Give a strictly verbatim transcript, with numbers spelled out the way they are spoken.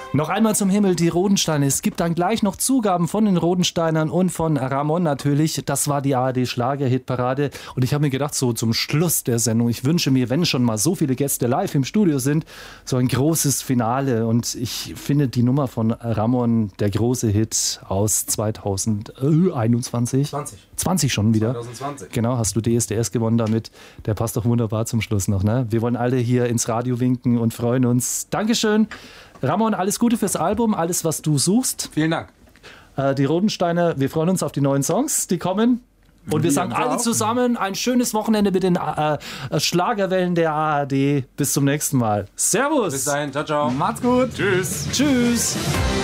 Noch einmal zum Himmel, die Rodensteiner. Es gibt dann gleich noch Zugaben von den Rodensteinern und von Ramon natürlich. Das war die A R D-Schlager-Hitparade. Und ich habe mir gedacht, so zum Schluss der Sendung, ich wünsche mir, wenn schon mal so viele Gäste live im Studio sind, so ein großes Finale. Und ich finde die Nummer von Ramon, der große Hit aus zweitausendeinundzwanzig. zwanzig. zwanzig schon wieder. zwanzig zwanzig. Genau, hast du D S D S gewonnen damit. Der passt doch wunderbar zum Schluss noch. Ne? Wir wollen alle hier ins Radio winken und freuen uns. Dankeschön. Ramon, alles Gute fürs Album, alles, was du suchst. Vielen Dank. Äh, die Rodensteiner, wir freuen uns auf die neuen Songs, die kommen. Und wir sagen alle zusammen ein schönes Wochenende mit den äh, Schlagerwellen der A R D. Bis zum nächsten Mal. Servus. Bis dahin. Ciao, ciao. Macht's gut. Tschüss. Tschüss.